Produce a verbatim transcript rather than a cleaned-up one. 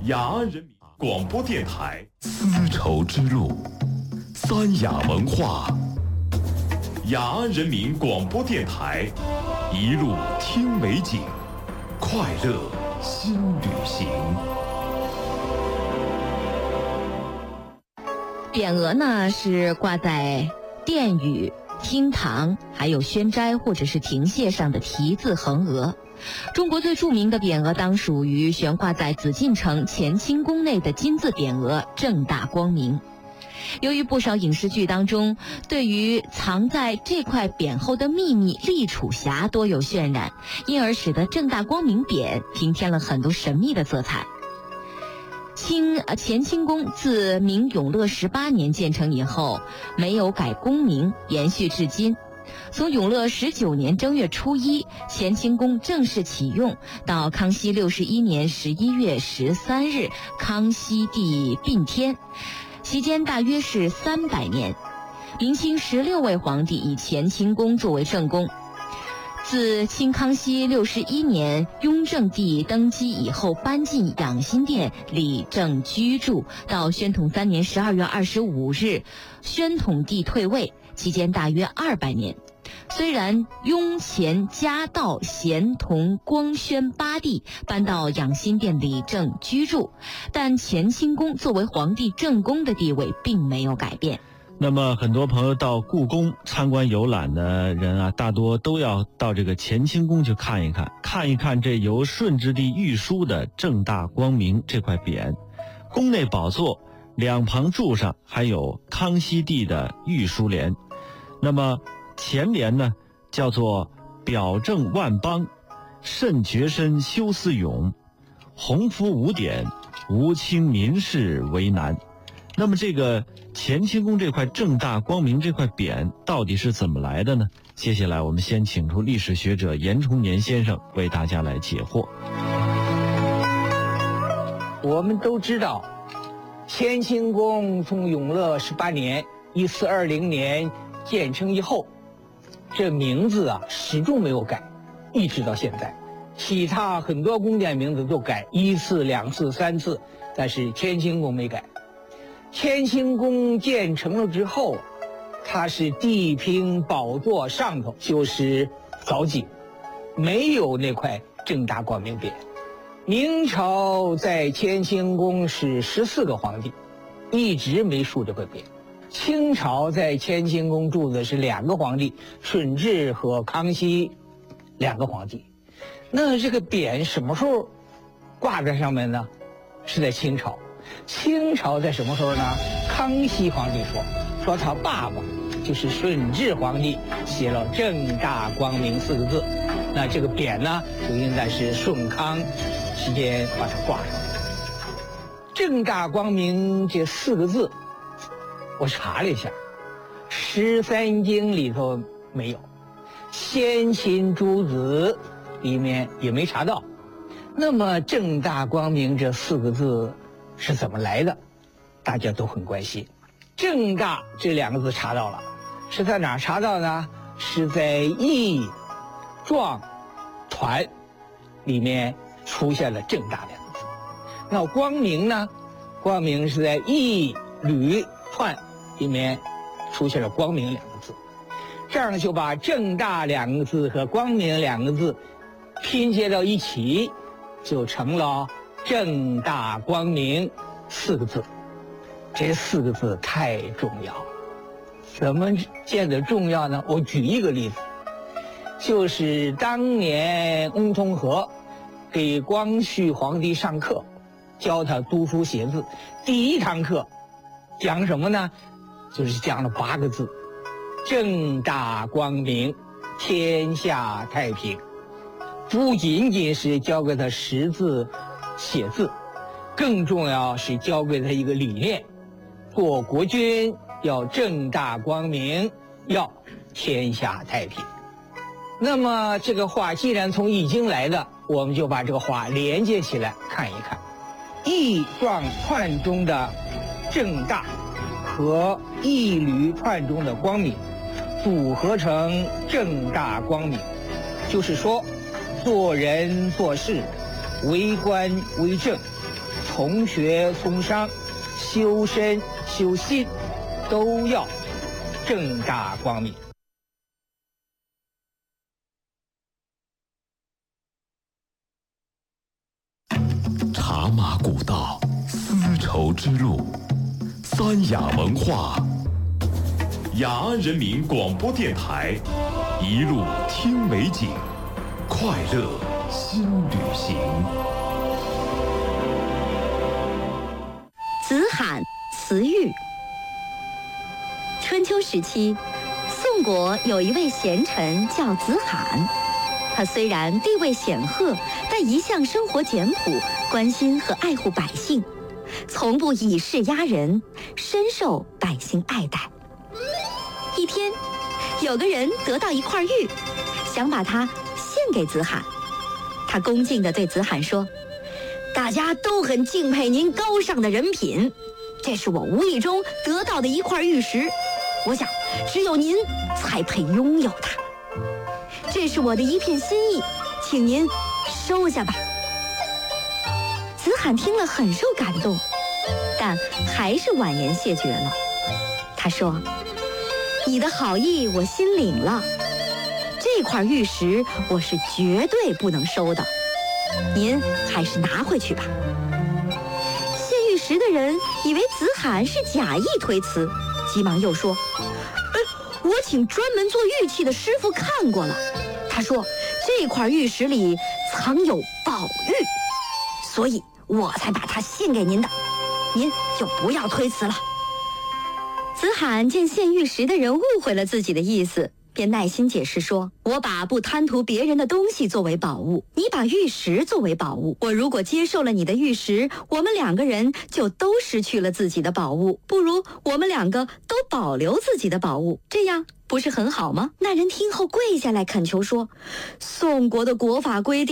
雅安人民广播电台丝绸之路，三雅文化。雅安人民广播电台，一路听美景，快乐新旅行。 匾额呢是挂在殿宇、厅堂还有轩斋或者是亭榭上的题字横额。中国最著名的匾额当属于悬挂在紫禁城乾清宫内的金字匾额正大光明。由于不少影视剧当中对于藏在这块匾后的秘密立储匣多有渲染，因而使得正大光明匾平添了很多神秘的色彩。清呃乾清宫自明永乐十八年建成以后，没有改宫名，延续至今。从永乐十九年正月初一，乾清宫正式启用，到康熙六十一年十一月十三日，康熙帝并天，期间大约是三百年。明清十六位皇帝以乾清宫作为正宫。自清康熙六十一年雍正帝登基以后，搬进养心殿理政居住，到宣统三年十二月二十五日，宣统帝退位，期间大约二百年。虽然雍乾嘉道咸同光宣八帝搬到养心殿理政居住，但乾清宫作为皇帝正宫的地位并没有改变。 那么很多朋友到故宫参观游览的人啊，大多都要到这个乾清宫去看一看，看一看这由顺治帝御书的正大光明这块匾。宫内宝座两旁柱上还有康熙帝的御书联。那么前联呢叫做表正万邦，慎觉身修思勇，鸿福无典，无清民事为难。那么这个乾清宫这块正大光明这块匾到底是怎么来的呢？接下来我们先请出历史学者严崇年先生为大家来解惑。 我们都知道，乾清宫从永乐十八年一四二零年建成以后，这名字啊始终没有改，一直到现在。其他很多宫殿名字都改一次、两次、三次，但是乾清宫没改。乾清宫建成了之后，它是地平宝座上头就是藻井，没有那块正大光明匾。明朝在乾清宫是十四个皇帝，一直没竖这个匾。清朝在乾清宫住的是两个皇帝，顺治和康熙两个皇帝。那这个匾什么时候挂在上面呢？是在清朝。清朝在什么时候呢？康熙皇帝说，说他爸爸就是顺治皇帝写了正大光明四个字，那这个匾呢就应该是顺康期间把它挂上。正大光明这四个字我查了一下，十三经里头没有，先秦诸子里面也没查到。那么正大光明这四个字是怎么来的？大家都很关心。正大这两个字查到了，是在哪儿查到呢？是在义、壮、团里面出现了正大两个字。那光明呢？光明是在义、旅、团里面出现了光明两个字。这样就把正大两个字和光明两个字拼接到一起，就成了正大光明四个字。这四个字太重要了。怎么见得重要呢？我举一个例子，就是当年翁同龢给光绪皇帝上课，教他读书写字。第一堂课讲什么呢？就是讲了八个字：正大光明，天下太平。不仅仅是教给他识字写字，更重要是教给他一个理念：做国君要正大光明，要天下太平。那么这个话既然从易经来的，我们就把这个话连接起来看一看。义壮团中的正大和义旅团中的光明组合成正大光明，就是说做人做事，为官为政， 从学从商，修身修心，都要正大光明。 茶马古道，丝绸之路，三雅文化。雅安人民广播电台，一路听美景，快乐新旅行。 子罕，词喻。春秋时期，宋国有一位贤臣叫子罕，他虽然地位显赫，但一向生活简朴，关心和爱护百姓，从不以势压人，深受百姓爱戴。一天，有个人得到一块玉，想把它献给子罕。他恭敬地对子罕说：“大家都很敬佩您高尚的人品，这是我无意中得到的一块玉石，我想只有您才配拥有它。这是我的一片心意，请您收下吧。”子罕听了很受感动，但还是婉言谢绝了。他说：“你的好意我心领了，这块玉石我是绝对不能收的，您还是拿回去吧。”献玉石的人以为子罕是假意推辞，急忙又说：“哎，我请专门做玉器的师傅看过了，他说这块玉石里藏有宝玉，所以我才把它献给您的，您就不要推辞了。”子罕见献玉石的人误会了自己的意思，便耐心解释说：“我把不贪图别人的东西作为宝物，你把玉石作为宝物。我如果接受了你的玉石，我们两个人就都失去了自己的宝物，不如我们两个都保留自己的宝物，这样不是很好吗？”那人听后跪下来恳求说：“宋国的国法规定